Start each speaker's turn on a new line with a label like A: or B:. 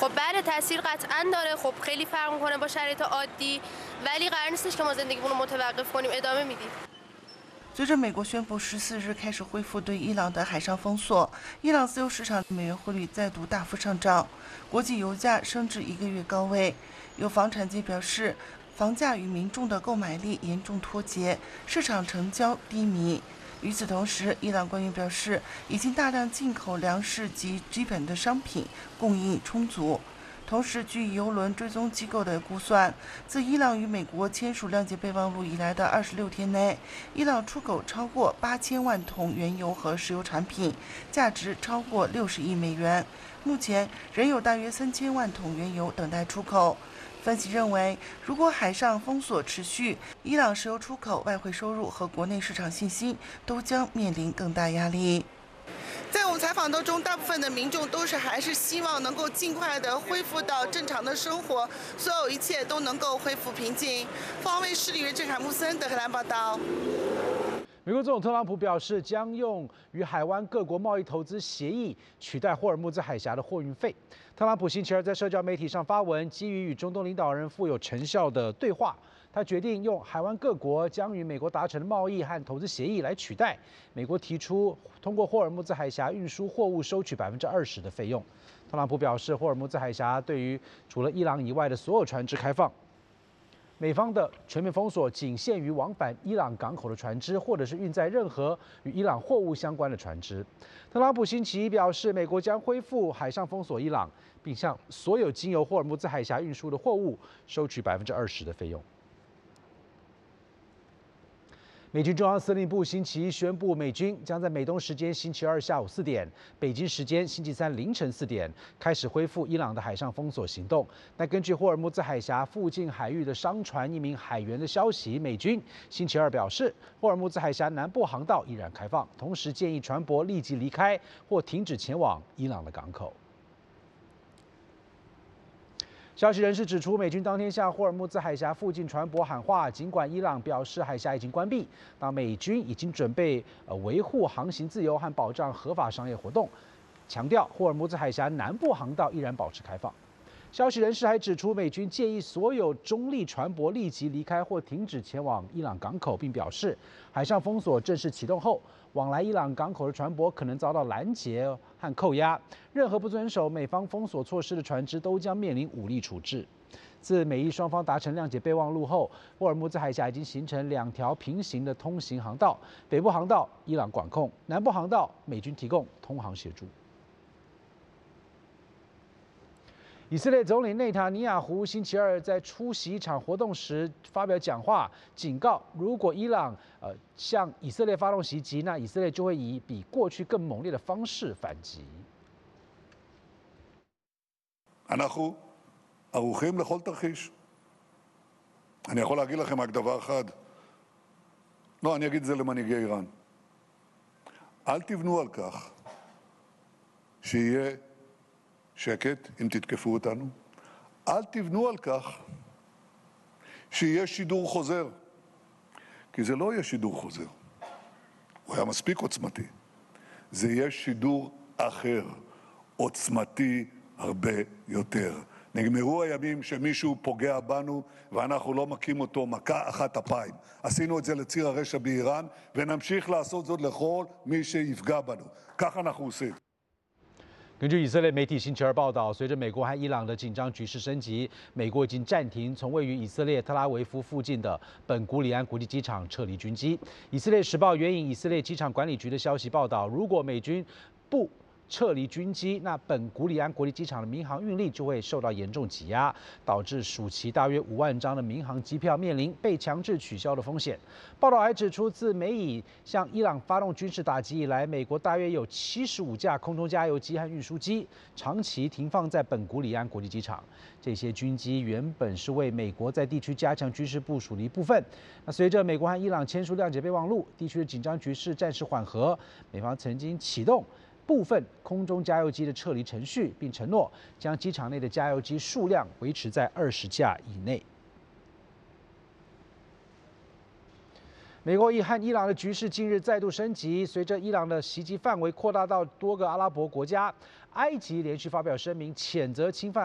A: خب بعد تاثیر قطعا داره خب خیلی فرق میکنه با شرایط عادی ولی قرار نیستش که ما زندگیمون رو متوقف کنیم ادامه میدیم
B: 随着美国宣布14日开始恢复对伊朗的海上封锁，伊朗自由市场美元汇率再度大幅上涨，国际油价升至1个月高位。有房产界表示，房价与民众的购买力严重脱节，市场成交低迷。与此同时，伊朗官员表示，已经大量进口粮食及基本的商品，供应充足。同时，据油轮追踪机构的估算，自伊朗与美国签署谅解备忘录以来的26天内，伊朗出口超过8000万桶原油和石油产品，价值超过60亿美元。目前仍有大约3000万桶原油等待出口。分析认为，如果海上封锁持续，伊朗石油出口、外汇收入和国内市场信心都将面临更大压力。在我们采访当中，大部分的民众都是还是希望能够尽快的恢复到正常的生活，所有一切都能够恢复平静。方卫视李郑凯木森德黑兰报道。
C: 美国总统特朗普表示，将用与海湾各国贸易投资协议取代霍尔木兹海峡的货运费。特朗普星期二在社交媒体上发文，基于与中东领导人富有成效的对话，他决定用海湾各国将与美国达成的贸易和投资协议来取代美国提出通过霍尔木兹海峡运输货物收取20%的费用。特朗普表示，霍尔木兹海峡对于除了伊朗以外的所有船只开放。美方的全面封锁仅限于往返伊朗港口的船只，或者是运载任何与伊朗货物相关的船只。特朗普星期一表示，美国将恢复海上封锁伊朗，并向所有经由霍尔木兹海峡运输的货物收取20%的费用。美军中央司令部星期一宣布，美军将在美东时间星期二下午4点，北京时间星期三凌晨4点开始恢复伊朗的海上封锁行动。那根据霍尔木兹海峡附近海域的商船一名海员的消息，美军星期二表示，霍尔木兹海峡南部航道依然开放，同时建议船舶立即离开或停止前往伊朗的港口。消息人士指出，美军当天向霍尔木兹海峡附近船舶喊话，尽管伊朗表示海峡已经关闭，但美军已经准备维护航行自由和保障合法商业活动，强调霍尔木兹海峡南部航道依然保持开放。消息人士还指出，美军建议所有中立船舶立即离开或停止前往伊朗港口，并表示，海上封锁正式启动后，往来伊朗港口的船舶可能遭到拦截和扣押，任何不遵守美方封锁措施的船只都将面临武力处置。自美伊双方达成谅解备忘录后，霍尔木兹海峡已经形成2条平行的通行航道，北部航道伊朗管控，南部航道美军提供通航协助。以色列总理内塔尼亚胡星期二在出席一场活动时发表讲话，警告如果伊朗向以色列发动袭击，那以色列就会以比过去更猛烈的方式反击。
D: אנחנו ערוכים לכל תרחיש. אני יכול להגיד לכם רק דבר אחד. לא, אני אגיד את זה למנהיגי איראן. אל תבנו על כך שיהיה שקט אם תתקפו אותנו. אל תבנו על כך שיהיה שידור חוזר, כי זה לא יהיה שידור חוזר. הוא היה מספיק עוצמתי. זה יהיה שידור אחר, עוצמתי הרבה יותר. נגמרו הימים שמישהו פוגע בנו ואנחנו לא מכים אותו מכה אחת אפיים. עשינו את זה לציר הרשע באיראן ונמשיך לעשות זאת לכל מי שיפגע בנו. ככה אנחנו עושים.
C: 根据以色列媒体星期二报道，随着美国和伊朗的紧张局势升级，美国已经暂停从位于以色列特拉维夫附近的本古里安国际机场撤离军机。以色列时报援引以色列机场管理局的消息报道，如果美军不撤离军机，那本古里安国际机场的民航运力就会受到严重挤压，导致暑期大约5万张的民航机票面临被强制取消的风险。报道还指出，自美以向伊朗发动军事打击以来，美国大约有75架空中加油机和运输机长期停放在本古里安国际机场。这些军机原本是为美国在地区加强军事部署的一部分。那随着美国和伊朗签署谅解备忘录，地区的紧张局势暂时缓和，美方曾经启动部分空中加油机的撤离程序，并承诺将机场内的加油机数量维持在20架以内。美国和伊朗的局势近日再度升级，随着伊朗的袭击范围扩大到多个阿拉伯国家，埃及连续发表声明谴责侵犯